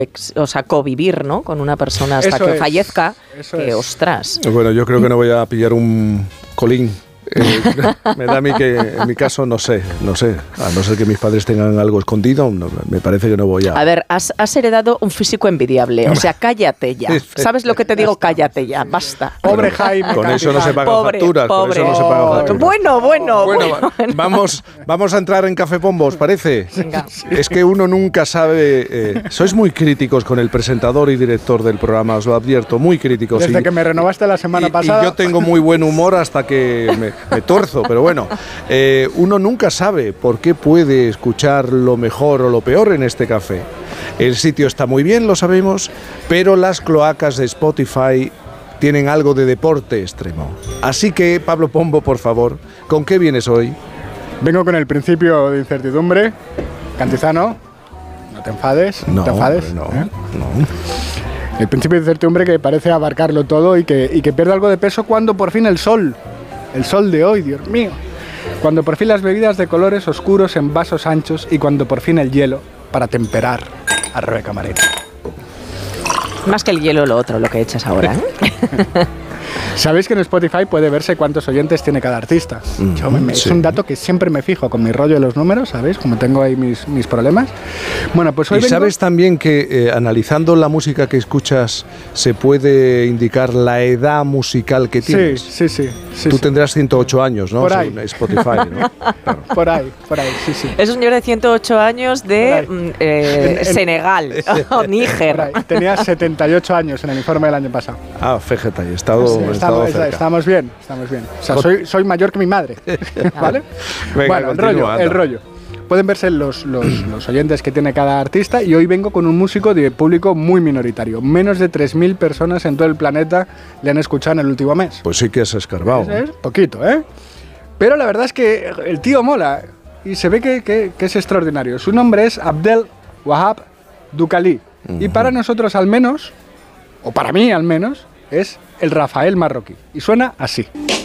o sea, convivir, ¿no?, con una persona hasta que fallezca, que ostras. Bueno, yo creo que no voy a pillar un colín. Me da a mí que en mi caso no sé, a no ser que mis padres tengan algo escondido, me parece que no voy a... A ver, has heredado un físico envidiable, o sea, cállate ya. ¿Sabes lo que te digo? Cállate ya, basta. Pobre Jaime. Con eso no se pagan facturas, con eso no se pagan facturas. Bueno. Vamos a entrar en Café Pombo, ¿os parece? Venga. Es que uno nunca sabe... sois muy críticos con el presentador y director del programa, os lo advierto, muy críticos. Desde que me renovaste la semana pasada. Y yo tengo muy buen humor hasta que me torzo, pero bueno, uno nunca sabe por qué puede escuchar lo mejor o lo peor en este café. El sitio está muy bien, lo sabemos, pero las cloacas de Spotify tienen algo de deporte extremo. Así que, Pablo Pombo, por favor, ¿con qué vienes hoy? Vengo con el principio de incertidumbre. Cantizano, no te enfades, no te enfades. No. El principio de incertidumbre que parece abarcarlo todo y que pierde algo de peso cuando por fin el sol de hoy, Dios mío, cuando por fin las bebidas de colores oscuros en vasos anchos y cuando por fin el hielo para temperar a Rebeca Marina. Más que el hielo, lo otro, lo que echas ahora, ¿eh? ¿Sabéis que en Spotify puede verse cuántos oyentes tiene cada artista? Es un dato que siempre me fijo con mi rollo de los números, ¿sabéis? Como tengo ahí mis problemas. Bueno, pues hoy ¿Y sabes también que analizando la música que escuchas se puede indicar la edad musical que tienes? Sí. Tú tendrás 108 años, ¿no? Por ahí. Spotify, ¿no? Claro. Por ahí, sí. Es un señor de 108 años de Senegal o Níger. Tenía 78 años en el informe del año pasado. Ah, fíjate, he estado cerca. Estamos bien. O sea, soy mayor que mi madre, ¿vale? Venga, bueno, el rollo. Pueden verse los oyentes que tiene cada artista y hoy vengo con un músico de público muy minoritario. Menos de 3.000 personas en todo el planeta le han escuchado en el último mes. Pues sí que has escarbado. Es poquito, ¿eh? Pero la verdad es que el tío mola y se ve que es extraordinario. Su nombre es Abdel Wahab Dukali. Y para nosotros al menos, o para mí al menos, es el Rafael marroquí. Y suena así.